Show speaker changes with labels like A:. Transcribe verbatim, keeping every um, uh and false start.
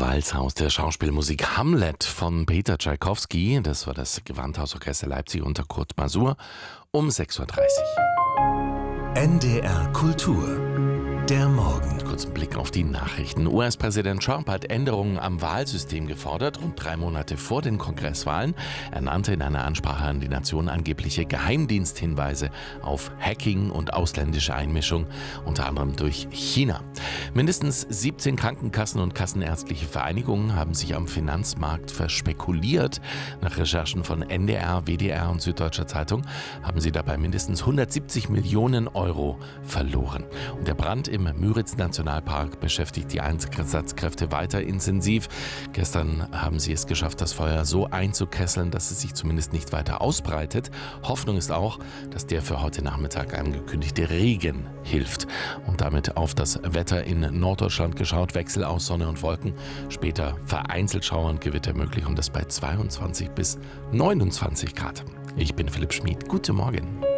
A: Walzhaus der Schauspielmusik Hamlet von Peter Tschaikowski. Das war das Gewandhausorchester Leipzig unter Kurt Masur um sechs Uhr dreißig.
B: N D R Kultur. Der Morgen.
A: Kurzen Blick auf die Nachrichten. U S-Präsident Trump hat Änderungen am Wahlsystem gefordert, rund drei Monate vor den Kongresswahlen. Er nannte in einer Ansprache an die Nation angebliche Geheimdiensthinweise auf Hacking und ausländische Einmischung, unter anderem durch China. Mindestens siebzehn Krankenkassen und kassenärztliche Vereinigungen haben sich am Finanzmarkt verspekuliert. Nach Recherchen von N D R, W D R und Süddeutscher Zeitung haben sie dabei mindestens hundertsiebzig Millionen Euro verloren. Und der Brand im Müritz-Nationalpark beschäftigt die Einsatzkräfte weiter intensiv. Gestern haben sie es geschafft, das Feuer so einzukesseln, dass es sich zumindest nicht weiter ausbreitet. Hoffnung ist auch, dass der für heute Nachmittag angekündigte Regen hilft. Und damit auf das Wetter in Norddeutschland geschaut. Wechsel aus Sonne und Wolken. Später vereinzelt Schauer und Gewitter möglich und das bei zweiundzwanzig bis neunundzwanzig Grad. Ich bin Philipp Schmid. Guten Morgen.